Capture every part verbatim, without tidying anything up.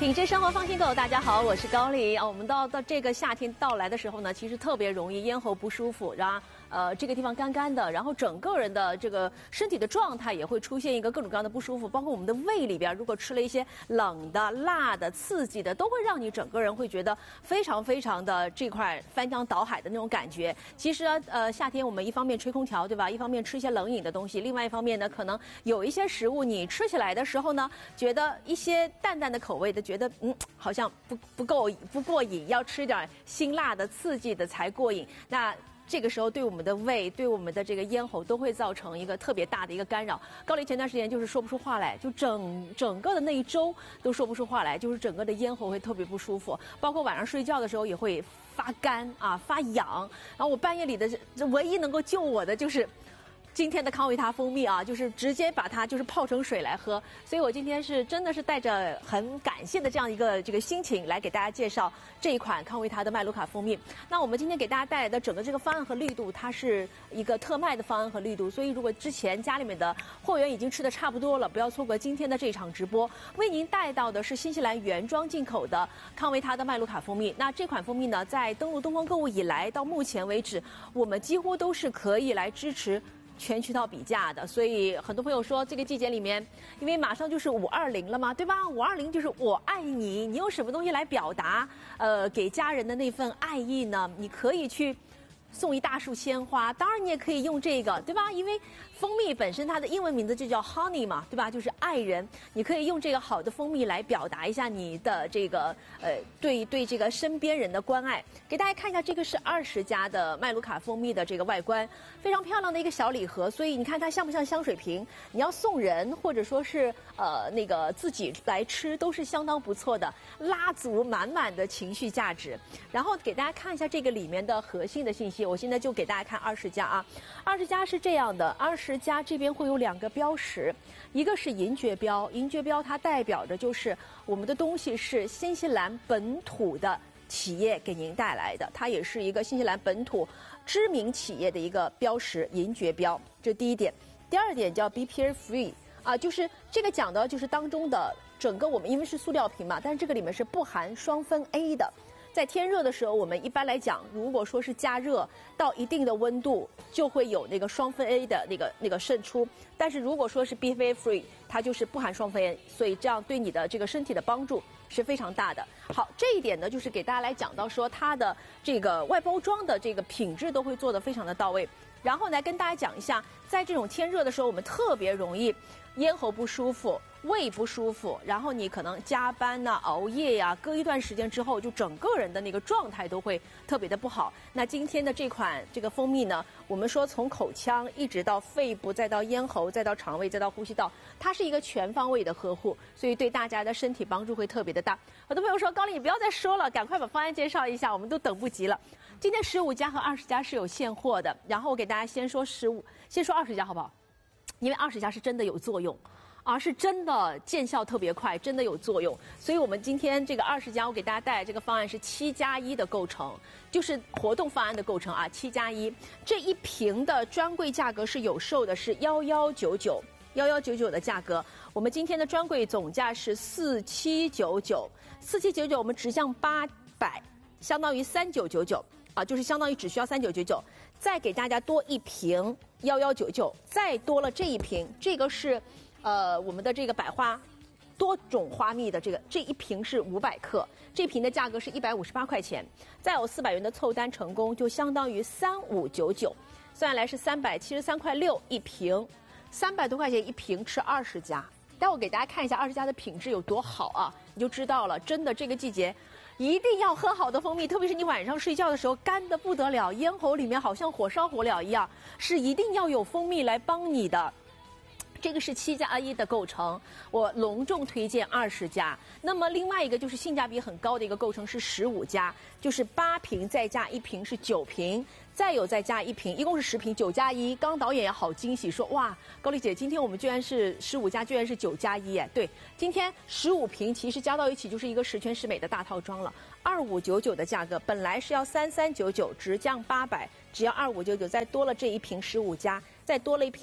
品质生活放心购，大家好，我是高丽啊。我们到到这个夏天到来的时候呢，其实特别容易咽喉不舒服，然后呃这个地方干干的，然后整个人的这个身体的状态也会出现一个各种各样的不舒服，包括我们的胃里边，如果吃了一些冷的、辣的、刺激的，都会让你整个人会觉得非常非常的这块翻江倒海的那种感觉。其实呃夏天我们一方面吹空调，对吧？一方面吃一些冷饮的东西，另外一方面呢，可能有一些食物你吃起来的时候呢，觉得一些淡淡的口味的。觉得嗯好像不不够不过瘾，要吃点辛辣的、刺激的才过瘾。那这个时候对我们的胃、对我们的这个咽喉都会造成一个特别大的一个干扰。高丽前段时间就是说不出话来，就整整个的那一周都说不出话来，就是整个的咽喉会特别不舒服，包括晚上睡觉的时候也会发干啊、发痒。然后我半夜里的唯一能够救我的就是今天的康维他蜂蜜啊，就是直接把它就是泡成水来喝，所以我今天是真的是带着很感谢的这样一个这个心情来给大家介绍这一款康维他的麦卢卡蜂蜜。那我们今天给大家带来的整个这个方案和力度，它是一个特卖的方案和力度，所以如果之前家里面的货源已经吃的差不多了，不要错过今天的这场直播。为您带到的是新西兰原装进口的康维他的麦卢卡蜂蜜。那这款蜂蜜呢，在登陆东方购物以来到目前为止，我们几乎都是可以来支持全渠道比价的，所以很多朋友说这个季节里面，因为马上就是五二零了嘛，对吧？五二零就是我爱你，你用什么东西来表达呃给家人的那份爱意呢？你可以去送一大束鲜花，当然你也可以用这个，对吧？因为蜂蜜本身它的英文名字就叫 honey 嘛，对吧？就是爱人，你可以用这个好的蜂蜜来表达一下你的这个呃对对这个身边人的关爱。给大家看一下，这个是二十加的麦卢卡蜂蜜的这个外观，非常漂亮的一个小礼盒，所以你看它像不像香水瓶？你要送人或者说是呃那个自己来吃，都是相当不错的，拉足满满的情绪价值。然后给大家看一下这个里面的核心的信息，我现在就给大家看二十加啊，二十加是这样的，二十加这边会有两个标识，一个是银爵标，银爵标它代表着就是我们的东西是新西兰本土的企业给您带来的，它也是一个新西兰本土知名企业的一个标识，银爵标，这是第一点。第二点叫 B P A free 啊，就是这个讲的就是当中的整个我们因为是塑料瓶嘛，但是这个里面是不含双酚 A 的。在天热的时候，我们一般来讲，如果说是加热到一定的温度，就会有那个双酚 A 的那个那个渗出。但是如果说是 B P A free， 它就是不含双酚 A， 所以这样对你的这个身体的帮助是非常大的。好，这一点呢，就是给大家来讲到说它的这个外包装的这个品质都会做得非常的到位。然后来跟大家讲一下，在这种天热的时候，我们特别容易咽喉不舒服、胃不舒服，然后你可能加班呐、啊、熬夜呀、啊，隔一段时间之后，就整个人的那个状态都会特别的不好。那今天的这款这个蜂蜜呢，我们说从口腔一直到肺部，再到咽喉，再到肠胃，再到呼吸道，它是一个全方位的呵护，所以对大家的身体帮助会特别的大。很多朋友说高丽你不要再说了，赶快把方案介绍一下，我们都等不及了。今天十五加和二十加是有现货的，然后我给大家先说十五，先说二十加好不好？因为二十加是真的有作用。而是真的见效特别快，真的有作用。所以我们今天这个二十加，我给大家带来这个方案是七加一的构成，就是活动方案的构成啊，七加一。这一瓶的专柜价格是有售的，是幺幺九九，幺幺九九的价格。我们今天的专柜总价是四七九九，四七九九我们直降八百，相当于三九九九啊，就是相当于只需要三九九九，再给大家多一瓶幺幺九九，再多了这一瓶，这个是。呃，我们的这个百花多种花蜜的这个这一瓶是五百克，这瓶的价格是一百五十八块钱，再有四百元的凑单成功，就相当于三五九九，算下来是三百七十三块六一瓶，三百多块钱一瓶，吃二十加。待会给大家看一下二十加的品质有多好啊，你就知道了。真的，这个季节一定要喝好的蜂蜜，特别是你晚上睡觉的时候干得不得了，咽喉里面好像火烧火燎一样，是一定要有蜂蜜来帮你的。这个是七加一的构成，我隆重推荐二十加。那么另外一个就是性价比很高的一个构成是十五加，就是八瓶再加一瓶是九瓶，再有再加一瓶，一共是十瓶，九加一。刚导演也好惊喜，说哇，高丽姐，今天我们居然是十五加，居然是九加一哎，对，今天十五瓶其实加到一起就是一个十全十美的大套装了，二五九九的价格本来是要三三九九，直降八百，只要二五九九，再多了这一瓶十五加，再多了一瓶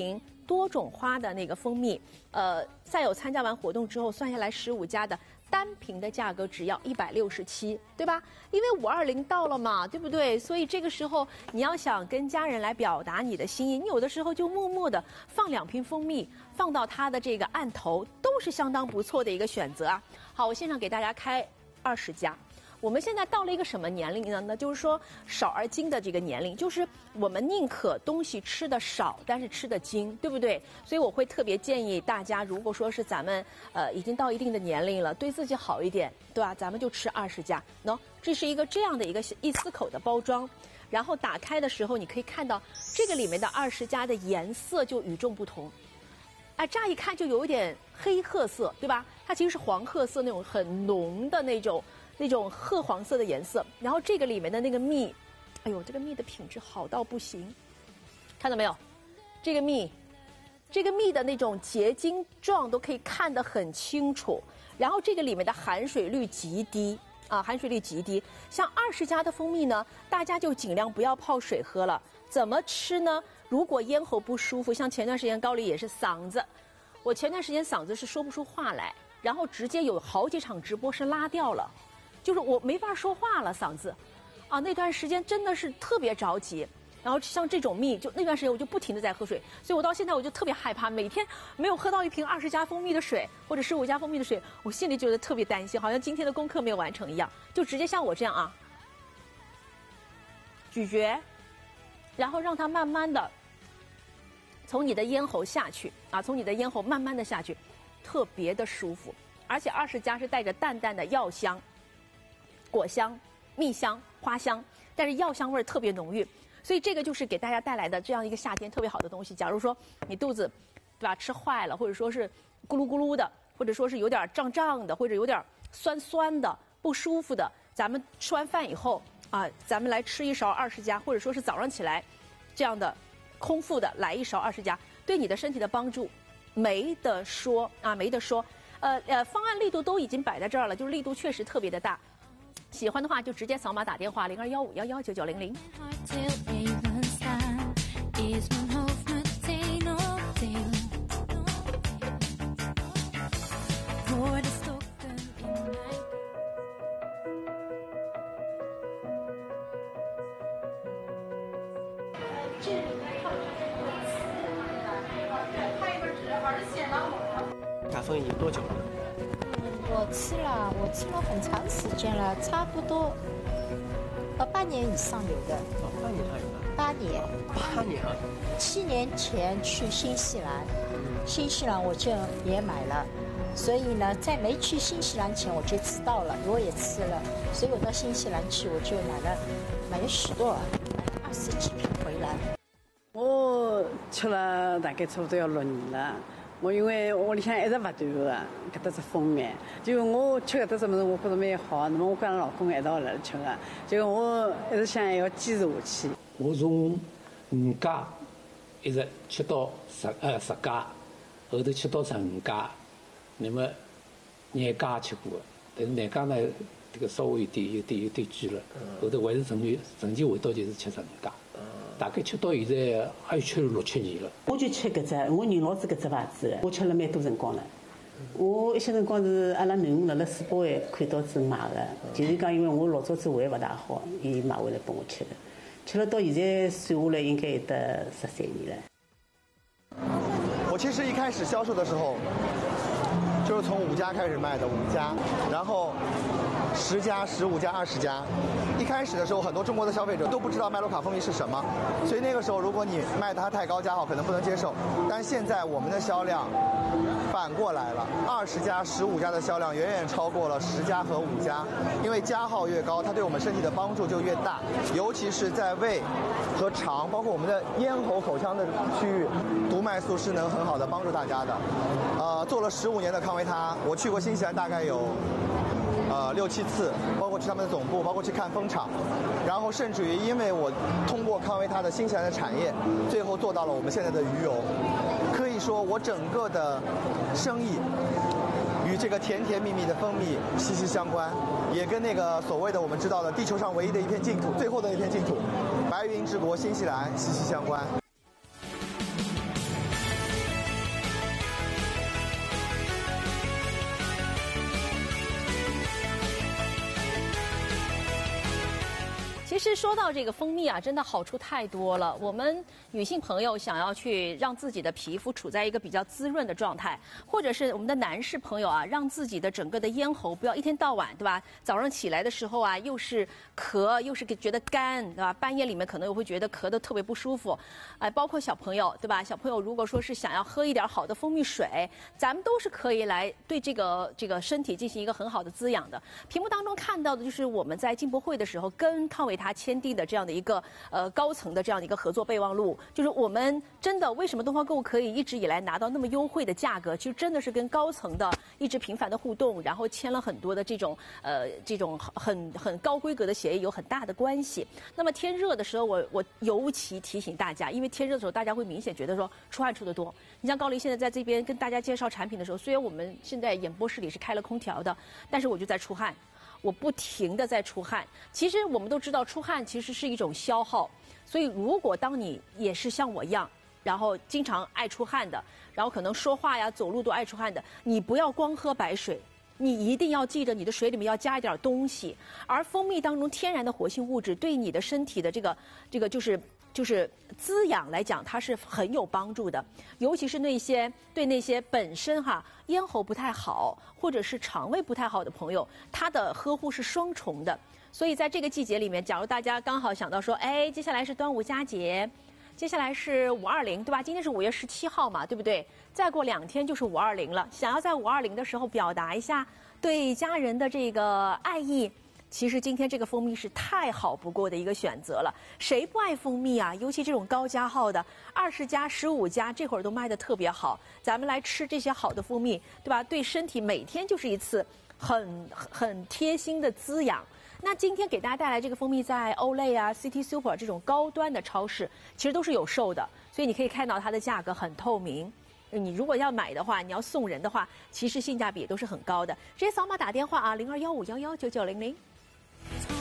多种花的那个蜂蜜，呃，再有参加完活动之后算下来十五家的单瓶的价格只要一百六十七，对吧？因为五二零到了嘛，对不对？所以这个时候你要想跟家人来表达你的心意，你有的时候就默默的放两瓶蜂蜜，放到它的这个案头，都是相当不错的一个选择啊。好，我现场给大家开二十家。我们现在到了一个什么年龄呢？那就是说少而精的这个年龄，就是我们宁可东西吃的少，但是吃的精，对不对？所以我会特别建议大家，如果说是咱们呃已经到一定的年龄了，对自己好一点，对吧？咱们就吃二十家，喏，这是一个这样的一个一丝口的包装，然后打开的时候，你可以看到这个里面的二十家的颜色就与众不同。哎，乍一看就有一点黑褐色，对吧？它其实是黄褐色那种很浓的那种。那种褐黄色的颜色，然后这个里面的那个蜜，哎呦，这个蜜的品质好到不行，看到没有？这个蜜，这个蜜的那种结晶状都可以看得很清楚，然后这个里面的含水率极低啊，含水率极低。像二十家的蜂蜜呢，大家就尽量不要泡水喝了。怎么吃呢？如果咽喉不舒服，像前段时间高丽也是嗓子，我前段时间嗓子是说不出话来，然后直接有好几场直播是拉掉了。就是我没法说话了，嗓子，啊，那段时间真的是特别着急。然后像这种蜜，就那段时间我就不停的在喝水，所以我到现在我就特别害怕，每天没有喝到一瓶二十加蜂蜜的水或者十五加蜂蜜的水，我心里觉得特别担心，好像今天的功课没有完成一样。就直接像我这样啊，咀嚼，然后让它慢慢的从你的咽喉下去啊，从你的咽喉慢慢的下去，特别的舒服。而且二十加是带着淡淡的药香。果香、蜜香、花香，但是药香味特别浓郁，所以这个就是给大家带来的这样一个夏天特别好的东西。假如说你肚子，对吧，吃坏了，或者说是咕噜咕噜的，或者说是有点胀胀的，或者有点酸酸的、不舒服的，咱们吃完饭以后啊，咱们来吃一勺二十加，或者说是早上起来这样的空腹的来一勺二十加，对你的身体的帮助没得说啊，没得说。呃呃，方案力度都已经摆在这儿了，就是力度确实特别的大。喜欢的话就直接扫码打电话零二幺五幺幺九九零零。 卡蜂已经多久了？ 我吃了，我吃了很长时间了，差不多呃八年以上有的。 哦，八年以上有的。 八年。 八年啊！ 七年前去新西兰，新西兰我就也买了，所以呢，在没去新西兰前我就知道了，我也吃了，所以我到新西兰去我就买了，买了许多，买了二十几瓶回来。 我吃了大概差不多要六年了。我因为屋里向一直不断个搿搭只蜂蜜，就我吃搿搭只物事，我觉着蛮好，那么我跟阿拉老公一道来吃个，就我一直想还要坚持下去。 我从五家一直吃到十呃十家，后头吃到十五家，那么廿家吃过，但是廿家呢，这个稍微有点有点有点贵了，后头还是成绩成绩回到就是吃十五家。大概吃到现在还有吃了六七年了。 我就吃搿只，我认老子搿只牌子，我吃了蛮多辰光了。我一些辰光是阿拉囡恩辣辣世博会看到子买的，就是讲因为我老早子胃勿大好，伊买回来拨我吃的，吃了到现在算下来应该有得十三年了。 我其实一开始销售的时候，就是从五家开始卖的，五家，然后十家、十五家、二十家。一开始的时候，很多中国的消费者都不知道麦洛卡蜂蜜是什么，所以那个时候如果你卖它太高价号，可能不能接受。但现在我们的销量反过来了，二十家、十五家的销量远远超过了十家和五家，因为加号越高，它对我们身体的帮助就越大，尤其是在胃和肠，包括我们的咽喉、口腔的区域，毒麦素是能很好的帮助大家的。呃，做了十五年的康维他，我去过新西兰大概有呃六七次，包括去他们的总部，包括去看蜂场，然后甚至于因为我通过康维他的新西兰的产业，最后做到了我们现在的鱼油。可以说我整个的生意与这个甜甜蜜蜜的蜂蜜息息相关，也跟那个所谓的我们知道的地球上唯一的一片净土，最后的一片净土白云之国新西兰息息相关。 实说到这个蜂蜜啊，真的好处太多了。我们女性朋友想要去让自己的皮肤处在一个比较滋润的状态，或者是我们的男士朋友啊，让自己的整个的咽喉不要一天到晚，对吧？早上起来的时候啊，又是咳，又是觉得干，对吧？半夜里面可能又会觉得咳得特别不舒服，哎、呃，包括小朋友，对吧？小朋友如果说是想要喝一点好的蜂蜜水，咱们都是可以来对这个这个身体进行一个很好的滋养的。屏幕当中看到的就是我们在进博会的时候跟康维他签订的这样的一个呃高层的这样的一个合作备忘录，就是我们真的为什么东方购物可以一直以来拿到那么优惠的价格，其实真的是跟高层的一直频繁的互动，然后签了很多的这种呃这种很很高规格的协议有很大的关系。那么天热的时候，我我尤其提醒大家，因为天热的时候大家会明显觉得说出汗出得多。你像高黎现在在这边跟大家介绍产品的时候，虽然我们现在演播室里是开了空调的，但是我就在出汗。我不停地在出汗，其实我们都知道出汗其实是一种消耗，所以如果当你也是像我一样，然后经常爱出汗的，然后可能说话呀、走路都爱出汗的，你不要光喝白水，你一定要记着你的水里面要加一点东西，而蜂蜜当中天然的活性物质对你的身体的这个这个就是就是滋养来讲，它是很有帮助的，尤其是那些对那些本身哈咽喉不太好或者是肠胃不太好的朋友，它的呵护是双重的。所以在这个季节里面，假如大家刚好想到说，哎，接下来是端午佳节，接下来是五二零，对吧？今天是五月十七号嘛，对不对？再过两天就是五二零了，想要在五二零的时候表达一下对家人的这个爱意。其实今天这个蜂蜜是太好不过的一个选择了，谁不爱蜂蜜啊？尤其这种高加号的，二十加、十五加，这会儿都卖得特别好。咱们来吃这些好的蜂蜜，对吧？对身体每天就是一次很很贴心的滋养。那今天给大家带来这个蜂蜜，在欧莱啊、City Super 这种高端的超市，其实都是有售的，所以你可以看到它的价格很透明。你如果要买的话，你要送人的话，其实性价比也都是很高的。直接扫码打电话啊，零二幺五幺幺九九零零。